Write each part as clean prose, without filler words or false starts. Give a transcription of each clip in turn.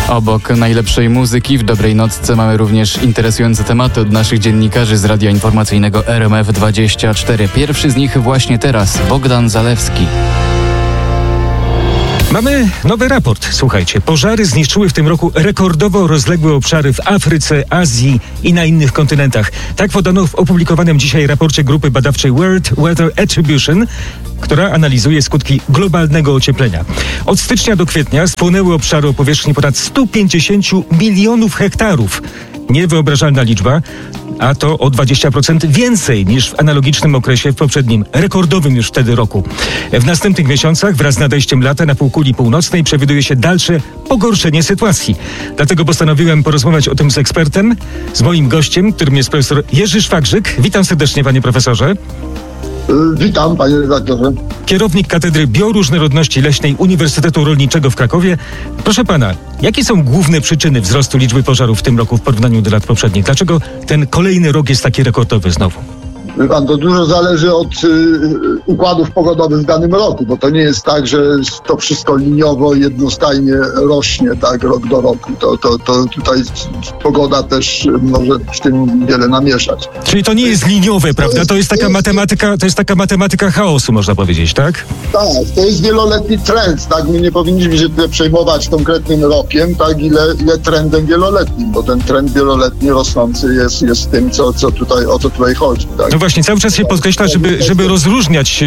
Obok najlepszej muzyki w dobrej nocce mamy również interesujące tematy od naszych dziennikarzy z radia informacyjnego RMF24. Pierwszy z nich właśnie teraz, Bogdan Zalewski. Mamy nowy raport. Słuchajcie, pożary zniszczyły w tym roku rekordowo rozległe obszary w Afryce, Azji i na innych kontynentach. Tak podano w opublikowanym dzisiaj raporcie grupy badawczej World Weather Attribution, która analizuje skutki globalnego ocieplenia. Od stycznia do kwietnia spłonęły obszary o powierzchni ponad 150 milionów hektarów. Niewyobrażalna liczba, a to o 20% więcej niż w analogicznym okresie w poprzednim, rekordowym już wtedy roku. W następnych miesiącach wraz z nadejściem lata na półkuli północnej przewiduje się dalsze pogorszenie sytuacji. Dlatego postanowiłem porozmawiać o tym z ekspertem, z moim gościem, którym jest profesor Jerzy Szwagrzyk. Witam serdecznie, panie profesorze. Witam, panie redaktorze. Kierownik Katedry Bioróżnorodności Leśnej Uniwersytetu Rolniczego w Krakowie. Proszę pana, jakie są główne przyczyny wzrostu liczby pożarów w tym roku w porównaniu do lat poprzednich? Dlaczego ten kolejny rok jest taki rekordowy znowu? Wie pan, to dużo zależy od układów pogodowych w danym roku, bo to nie jest tak, że to wszystko liniowo, jednostajnie rośnie tak rok do roku. To tutaj pogoda też może w tym wiele namieszać. Czyli to nie jest liniowe, prawda? To jest taka matematyka chaosu, można powiedzieć, tak? Tak, to jest wieloletni trend, tak? My nie powinniśmy się tutaj przejmować konkretnym rokiem, tak, ile trendem wieloletnim, bo ten trend wieloletni rosnący jest tym, o co tutaj chodzi. Tak? No właśnie, cały czas się podkreśla, żeby rozróżniać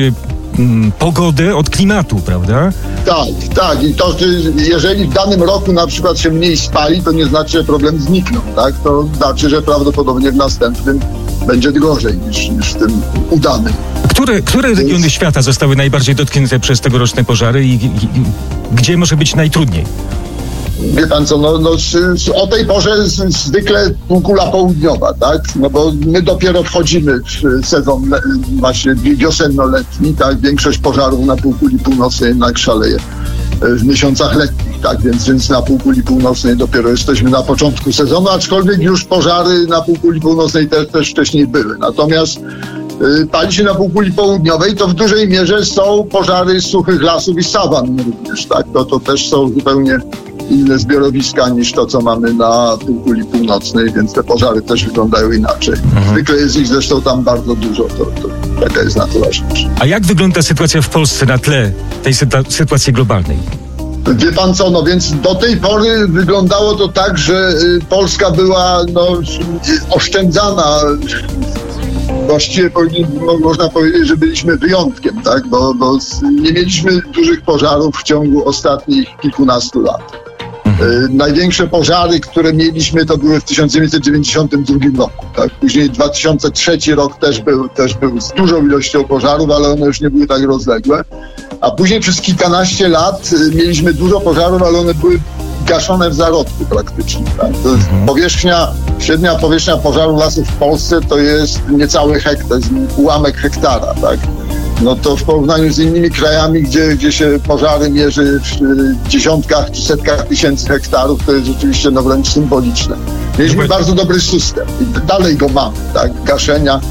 pogodę od klimatu, prawda? Tak. I to, jeżeli w danym roku na przykład się mniej spali, to nie znaczy, że problem zniknął, tak? To znaczy, że prawdopodobnie w następnym będzie gorzej niż w tym udanym. Które regiony świata zostały najbardziej dotknięte przez tegoroczne pożary i gdzie może być najtrudniej? Wie pan co, o tej porze zwykle półkula południowa, tak? No bo my dopiero wchodzimy w sezon właśnie wiosenno-letni, tak? Większość pożarów na półkuli północnej jednak szaleje w miesiącach letnich, tak? Więc na półkuli północnej dopiero jesteśmy na początku sezonu, aczkolwiek już pożary na półkuli północnej też wcześniej były. Natomiast pali się na półkuli południowej, to w dużej mierze są pożary suchych lasów i sawan również, tak? To też są zupełnie inne zbiorowiska niż to, co mamy na półkuli północnej, więc te pożary też wyglądają inaczej. Zwykle jest ich zresztą tam bardzo dużo, to taka jest natura rzecz. A jak wygląda sytuacja w Polsce na tle tej sytuacji globalnej? Wie pan co, więc do tej pory wyglądało to tak, że Polska była oszczędzana. Właściwie można powiedzieć, że byliśmy wyjątkiem, tak? Bo nie mieliśmy dużych pożarów w ciągu ostatnich kilkunastu lat. Największe pożary, które mieliśmy, to były w 1992 roku. Tak? Później 2003 rok też był z dużą ilością pożarów, ale one już nie były tak rozległe. A później przez kilkanaście lat mieliśmy dużo pożarów, ale one były gaszone w zarodku praktycznie. Tak? To jest średnia powierzchnia pożaru lasów w Polsce to jest niecały hektar, to jest ułamek hektara. Tak? No to w porównaniu z innymi krajami, gdzie się pożary mierzy w dziesiątkach czy setkach tysięcy hektarów, to jest rzeczywiście wręcz symboliczne. Mieliśmy bardzo dobry system i dalej go mamy, tak? Gaszenia,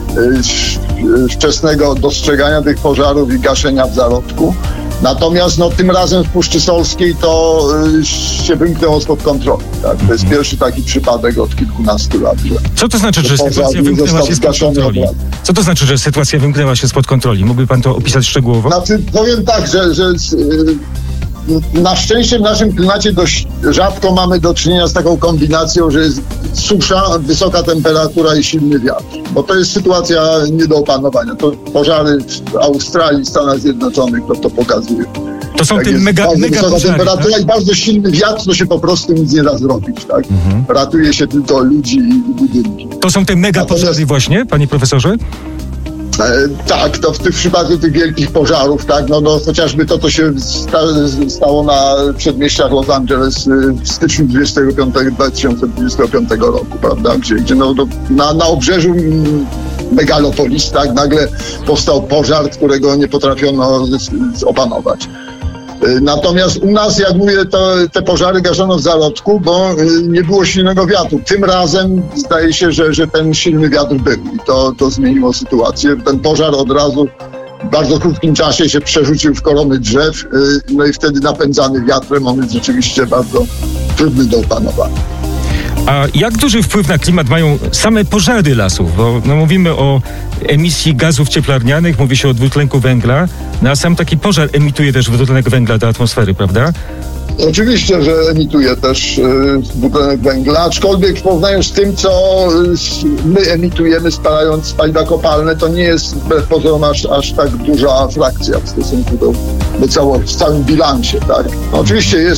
wczesnego dostrzegania tych pożarów i gaszenia w zarodku. Natomiast tym razem w Puszczy Solskiej to się wymknęło spod kontroli. Tak? To jest pierwszy taki przypadek od kilkunastu lat. Co to znaczy, że sytuacja wymknęła się spod kontroli? Co to znaczy, że sytuacja wymknęła się spod kontroli? Mógłby pan to opisać szczegółowo? Powiem tak, że na szczęście w naszym klimacie dość rzadko mamy do czynienia z taką kombinacją, że jest susza, wysoka temperatura i silny wiatr. Bo to jest sytuacja nie do opanowania. To pożary w Australii, Stanach Zjednoczonych to pokazuje. To są te mega pożary, temperatura, tak? I bardzo silny wiatr, to się po prostu nic nie da zrobić. Tak? Ratuje się tylko ludzi i budynki. To są te mega pożary właśnie, panie profesorze? Tak, to w przypadku tych wielkich pożarów, tak, chociażby to się stało na przedmieściach Los Angeles w styczniu 2025 roku, prawda, gdzie na obrzeżu megalopolis, tak, nagle powstał pożar, którego nie potrafiono opanować. Natomiast u nas, jak mówię, te pożary gaszono w zarodku, bo nie było silnego wiatru. Tym razem zdaje się, że ten silny wiatr był i to zmieniło sytuację. Ten pożar od razu w bardzo krótkim czasie się przerzucił w korony drzew, no i wtedy napędzany wiatrem on jest rzeczywiście bardzo trudny do opanowania. A jak duży wpływ na klimat mają same pożary lasów? Bo mówimy o emisji gazów cieplarnianych, mówi się o dwutlenku węgla, a sam taki pożar emituje też dwutlenek węgla do atmosfery, prawda? Oczywiście, że emituje też dwutlenek węgla, aczkolwiek w porównaniu z tym, co my emitujemy spalając paliwa kopalne, to nie jest wbrew pozorom aż tak duża frakcja w stosunku do całym bilansie, tak? No, oczywiście jest